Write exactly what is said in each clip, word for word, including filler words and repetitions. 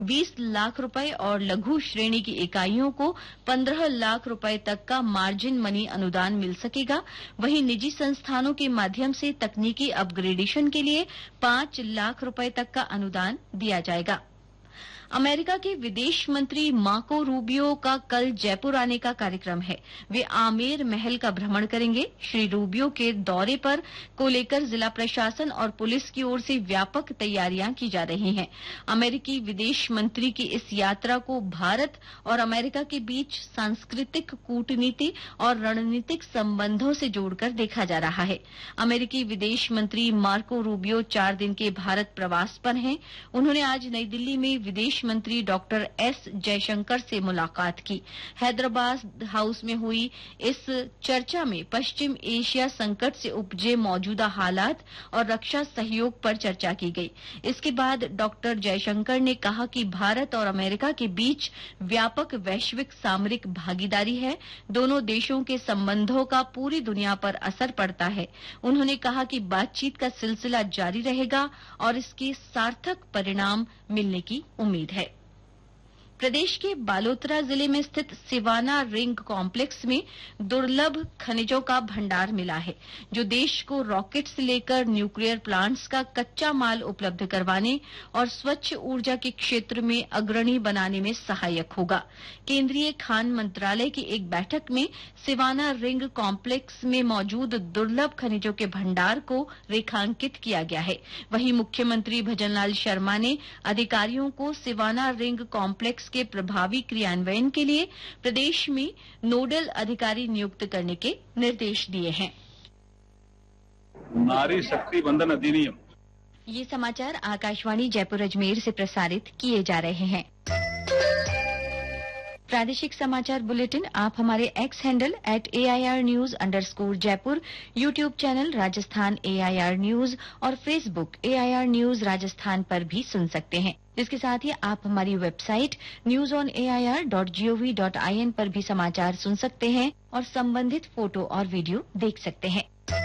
बीस लाख रुपए और लघु श्रेणी की इकाइयों को पंद्रह लाख रुपए तक का मार्जिन मनी अनुदान मिल सकेगा। वहीं निजी संस्थानों के माध्यम से तकनीकी अपग्रेडेशन के लिए पांच लाख रुपए तक का अनुदान दिया जाएगा। अमेरिका के विदेश मंत्री मार्को रूबियो का कल जयपुर आने का कार्यक्रम है। वे आमेर महल का भ्रमण करेंगे। श्री रूबियो के दौरे पर को लेकर जिला प्रशासन और पुलिस की ओर से व्यापक तैयारियां की जा रही हैं। अमेरिकी विदेश मंत्री की इस यात्रा को भारत और अमेरिका के बीच सांस्कृतिक, कूटनीति और रणनीतिक संबंधों से जोड़कर देखा जा रहा है। अमेरिकी विदेश मंत्री मार्को रूबियो चार दिन के भारत प्रवास पर हैं। उन्होंने आज नई दिल्ली में विदेश मंत्री डॉक्टर एस जयशंकर से मुलाकात की। हैदराबाद हाउस में हुई इस चर्चा में पश्चिम एशिया संकट से उपजे मौजूदा हालात और रक्षा सहयोग पर चर्चा की गई। इसके बाद डॉक्टर जयशंकर ने कहा कि भारत और अमेरिका के बीच व्यापक वैश्विक सामरिक भागीदारी है। दोनों देशों के संबंधों का पूरी दुनिया पर असर पड़ता है। उन्होंने कहा कि बातचीत का सिलसिला जारी रहेगा और इसके सार्थक परिणाम मिलने की उम्मीद है। प्रदेश के बालोतरा जिले में स्थित सिवाना रिंग कॉम्प्लेक्स में दुर्लभ खनिजों का भंडार मिला है, जो देश को रॉकेट से लेकर न्यूक्लियर प्लांट्स का कच्चा माल उपलब्ध करवाने और स्वच्छ ऊर्जा के क्षेत्र में अग्रणी बनाने में सहायक होगा। केंद्रीय खान मंत्रालय की एक बैठक में सिवाना रिंग कॉम्प्लेक्स में मौजूद दुर्लभ खनिजों के भंडार को रेखांकित किया गया है। वहीं मुख्यमंत्री भजनलाल शर्मा ने अधिकारियों को सिवाना रिंग कॉम्प्लेक्स के प्रभावी क्रियान्वयन के लिए प्रदेश में नोडल अधिकारी नियुक्त करने के निर्देश दिए हैं। नारी शक्ति बंधन अधिनियम। ये समाचार आकाशवाणी जयपुर अजमेर से प्रसारित किए जा रहे हैं। प्रादेशिक समाचार बुलेटिन आप हमारे x handle at A I R news under score Jaipur, YouTube channel Rajasthan A I R news और Facebook A I R news Rajasthan पर भी सुन सकते हैं। इसके साथ ही आप हमारी website news on A I R dot G O V dot I N पर भी समाचार सुन सकते हैं और संबंधित फोटो और वीडियो देख सकते हैं।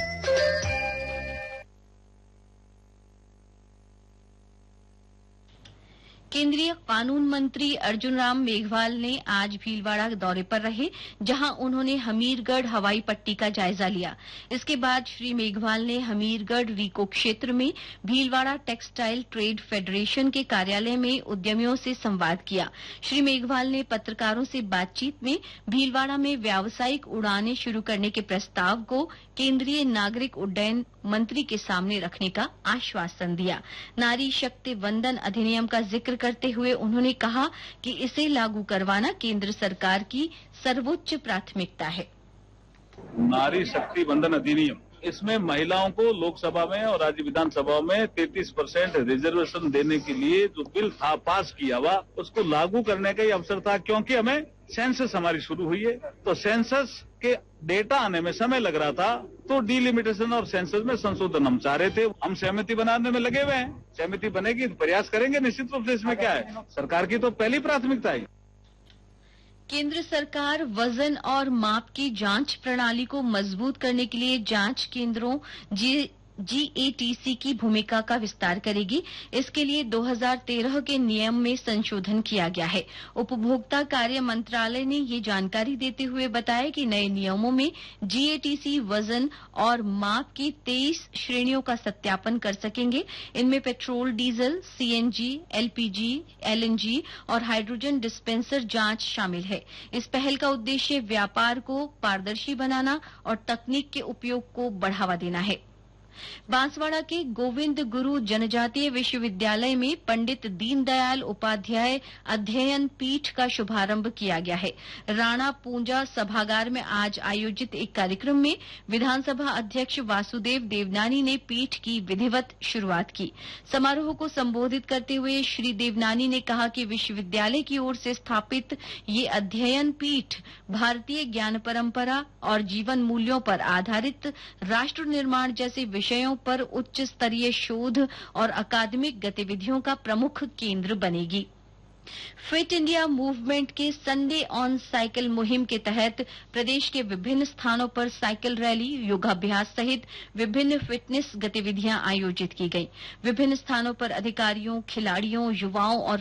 केंद्रीय कानून मंत्री अर्जुन राम मेघवाल ने आज भीलवाड़ा दौरे पर रहे, जहां उन्होंने हमीरगढ़ हवाई पट्टी का जायजा लिया। इसके बाद श्री मेघवाल ने हमीरगढ़ रीको क्षेत्र में भीलवाड़ा टेक्सटाइल ट्रेड फेडरेशन के कार्यालय में उद्यमियों से संवाद किया। श्री मेघवाल ने पत्रकारों से बातचीत में भीलवाड़ा में व्यावसायिक उड़ानें शुरू करने के प्रस्ताव को केंद्रीय नागरिक उड्डयन मंत्री के सामने रखने का आश्वासन दिया। नारी शक्ति वंदन अधिनियम का जिक्र करते हुए उन्होंने कहा कि इसे लागू करवाना केंद्र सरकार की सर्वोच्च प्राथमिकता है। नारी शक्ति बंधन अधिनियम, इसमें महिलाओं को लोकसभा में और राज्य विधानसभा में तैंतीस परसेंट रिजर्वेशन देने के लिए जो बिल था पास किया हुआ, उसको लागू करने का ही अवसर था। क्योंकि हमें सेंसस हमारी शुरू हुई है, तो सेंसस के डेटा आने में समय लग रहा था, तो डिलिमिटेशन और सेंसस में संशोधन हम चाह रहे थे। हम सहमति बनाने में लगे हुए हैं। सहमति बनेगी तो प्रयास करेंगे निश्चित रूप से। इसमें क्या है, सरकार की तो पहली प्राथमिकता है। केंद्र सरकार वजन और माप की जांच प्रणाली को मजबूत करने के लिए जांच केंद्रों जी जी ए टी सी की भूमिका का विस्तार करेगी। इसके लिए दो हज़ार तेरह के नियम में संशोधन किया गया है। उपभोक्ता कार्य मंत्रालय ने ये जानकारी देते हुए बताया कि नए नियमों में जी ए टी सी वजन और माप की तेईस श्रेणियों का सत्यापन कर सकेंगे। इनमें petrol, diesel, C N G, L P G, L N G और हाइड्रोजन डिस्पेंसर जांच शामिल है। इस पहल का उद्देश्य व्यापार को पारदर्शी बनाना और तकनीक के उपयोग को बढ़ावा देना है। बांसवाड़ा के गोविंद गुरु जनजातीय विश्वविद्यालय में पंडित दीनदयाल उपाध्याय अध्ययन पीठ का शुभारंभ किया गया है। राणा पूंजा सभागार में आज आयोजित एक कार्यक्रम में विधानसभा अध्यक्ष वासुदेव देवनानी ने पीठ की विधिवत शुरुआत की। समारोह को संबोधित करते हुए श्री देवनानी ने कहा कि विश्वविद्यालय की ओर से स्थापित ये अध्ययन पीठ भारतीय ज्ञान परंपरा और जीवन मूल्यों पर आधारित राष्ट्र निर्माण जैसे विषयों पर उच्च स्तरीय शोध और अकादमिक गतिविधियों का प्रमुख केंद्र बनेगी। फिट इंडिया मूवमेंट के संडे ऑन साइकिल मुहिम के तहत प्रदेश के विभिन्न स्थानों पर साइकिल रैली, योगाभ्यास सहित विभिन्न फिटनेस गतिविधियां आयोजित की गई। विभिन्न स्थानों पर अधिकारियों, खिलाड़ियों, युवाओं और